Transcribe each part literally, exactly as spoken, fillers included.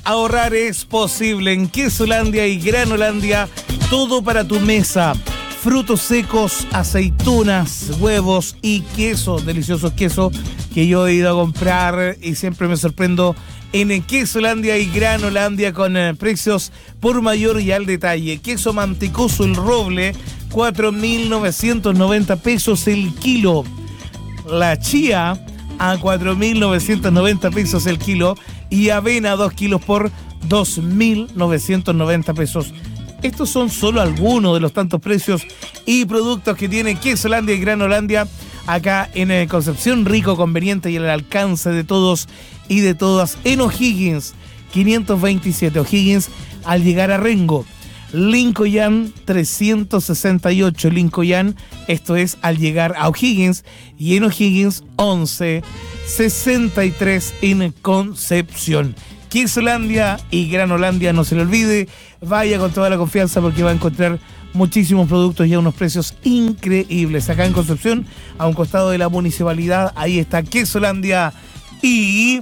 Ahorrar es posible en Quesolandia y Granolandia. Todo para tu mesa. Frutos secos, aceitunas, huevos y queso. Deliciosos quesos que yo he ido a comprar y siempre me sorprendo en Quesolandia y Granolandia con eh, precios por mayor y al detalle. Queso mantecoso El Roble, cuatro mil novecientos noventa pesos el kilo. La chía a cuatro mil novecientos noventa pesos el kilo. Y avena dos kilos por dos mil novecientos noventa pesos. Estos son solo algunos de los tantos precios y productos que tiene Quesolandia y Granolandia acá en eh, Concepción, rico, conveniente y al alcance de todos y de todas en O'Higgins, quinientos veintisiete O'Higgins al llegar a Rengo. Lincoln trescientos sesenta y ocho Lincoln, esto es al llegar a O'Higgins, y en O'Higgins once sesenta y tres en Concepción. Quesolandia y Granolandia, no se le olvide, vaya con toda la confianza porque va a encontrar muchísimos productos y a unos precios increíbles. Acá en Concepción, a un costado de la municipalidad, ahí está Quesolandia y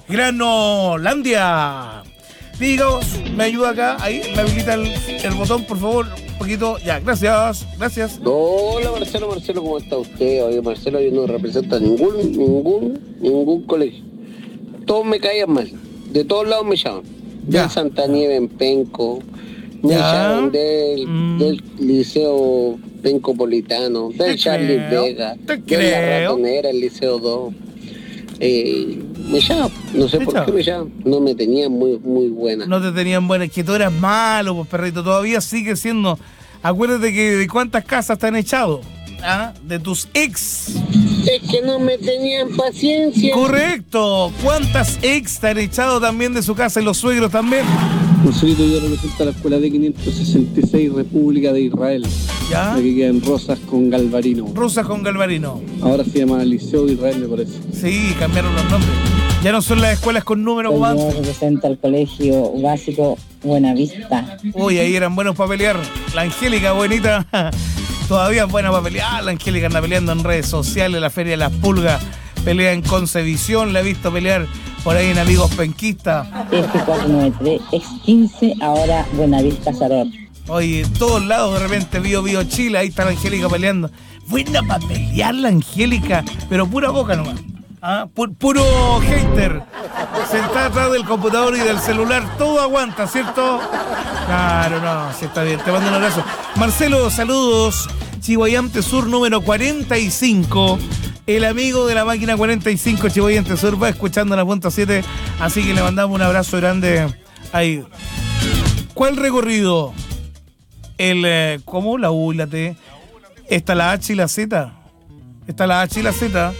Granolandia. Digamos, me ayuda acá, ahí, me habilita el, el botón, por favor, un poquito, ya, gracias, gracias. Hola Marcelo, Marcelo, ¿cómo está usted? Oye Marcelo, yo no represento a ningún, ningún, ningún colegio. Todos me caían mal, de todos lados me llaman. Ya. Del Santa Nieve en Penco, me Ya. llaman del, Mm. del Liceo Pencopolitano, del Te Charlie creo, Vega, te de la creo. Ratonera, el Liceo dos. Eh, me llaman, no sé Te por llaman. qué me llaman, no me tenían muy, muy buena. No te tenían buena, es que tú eras malo, pues perrito, todavía sigue siendo. Acuérdate que de cuántas casas te han echado, ¿ah? De tus ex. Es que no me tenían paciencia. Correcto. ¿Cuántas ex te han echado también de su casa y los suegros también? Marcelito, yo represento a la escuela de quinientos sesenta y seis República de Israel, ¿Ya? la que queda en Rosas con Galvarino. Rosas con Galvarino. Ahora se llama Liceo de Israel, me parece. Sí, cambiaron los nombres. Ya no son las escuelas con número como Yo antes. represento al colegio básico Buenavista. Uy, ahí eran buenos para pelear. La Angélica, buenita. Todavía es buena para pelear. La Angélica anda peleando en redes sociales, la Feria de las Pulgas. Pelea en Concevisión, la he visto pelear por ahí en Amigos Penquistas. F cuatrocientos noventa y tres, ex quince, ahora Buenavista Saror. Oye, en todos lados de repente Bio Bio Chile, ahí está la Angélica peleando. Buena para pelear la Angélica, pero pura boca nomás. ¿Ah? Pu- puro hater. Sentada atrás del computador y del celular, todo aguanta, ¿cierto? Claro, no, sí está bien, te mando un abrazo. Marcelo, saludos. Chihuayante Sur número cuarenta y cinco. El amigo de la máquina cuarenta y cinco, Chihuayante Sur, va escuchando la punta siete, así que le mandamos un abrazo grande ahí. ¿Cuál recorrido? El, eh, ¿cómo? La U y la T. Está la H y la Z. Está la H y la Z.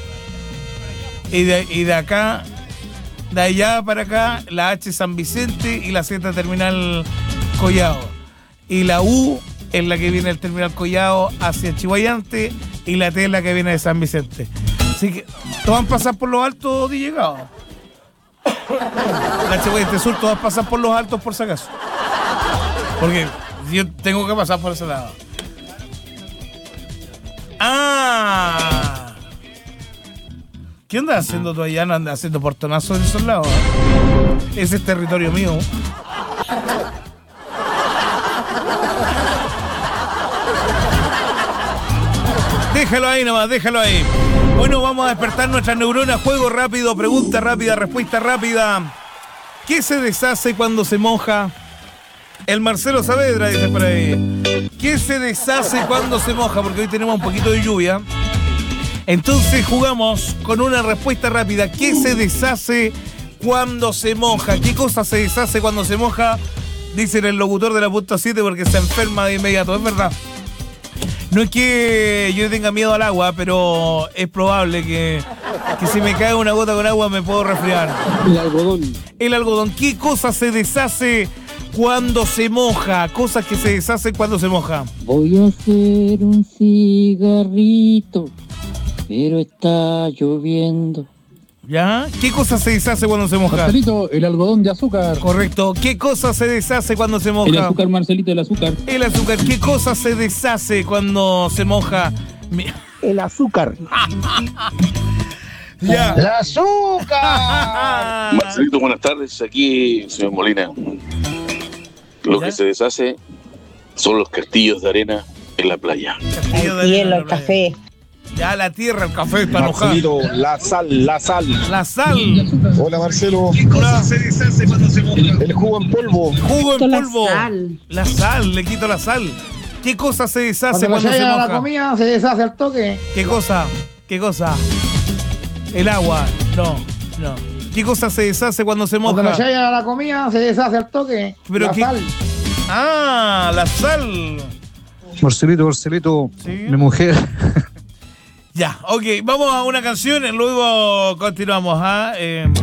Y de, y de acá, de allá para acá, la H San Vicente y la Z Terminal Collao. Y la U es la que viene del Terminal Collao hacia Chihuayante y la T es la que viene de San Vicente. Así que todos van a pasar por los altos de llegado. La Chihuayante Sur, todas pasan por los altos por si acaso. Porque yo tengo que pasar por ese lado. ¡Ah! ¿Qué andas haciendo tú allá? ¿No andas haciendo portonazos en esos lados? Ese es territorio mío. Déjalo ahí nomás, déjalo ahí. Bueno, vamos a despertar nuestras neuronas. Juego rápido, pregunta rápida, respuesta rápida. ¿Qué se deshace cuando se moja? El Marcelo Saavedra dice por ahí. ¿Qué se deshace cuando se moja? Porque hoy tenemos un poquito de lluvia. Entonces jugamos con una respuesta rápida. ¿Qué se deshace cuando se moja? ¿Qué cosa se deshace cuando se moja? Dice el locutor de la punta siete porque se enferma de inmediato. Es verdad. No es que yo tenga miedo al agua, pero es probable que, que si me cae una gota con agua me puedo resfriar. El algodón. El algodón. ¿Qué cosa se deshace cuando se moja? Cosas que se deshacen cuando se moja. Voy a hacer un cigarrito, pero está lloviendo. ¿Ya? ¿Qué cosa se deshace cuando se moja? Marcelito, el algodón de azúcar. Correcto. ¿Qué cosa se deshace cuando se moja? El azúcar, Marcelito, el azúcar. El azúcar. ¿Qué cosa se deshace cuando se moja? Mi- El azúcar. Ya. ¡El azúcar! Marcelito, buenas tardes. Aquí, señor Molina. Lo ¿Ya? que se deshace son los castillos de arena en la playa. Castillo de El arena, hielo, la el playa. café. Ya la tierra, el café está enojado. Marcelito, la sal, la sal. La sal. Hola, Marcelo. Hola. El jugo en polvo. Jugo en La polvo. sal. La sal, le quito la sal. ¿Qué cosa se deshace Cuando cuando se se llega a moja? la comida, se deshace al toque. ¿Qué cosa? ¿Qué cosa? El agua. No, no. ¿Qué cosa se deshace cuando se Cuando moja? se llega a la comida, se deshace al toque. Pero la qué- sal. Ah, la sal. Marcelito, Marcelito, Sí. mi mujer. Ya, ok, vamos a una canción y luego continuamos. ¿ah? Eh,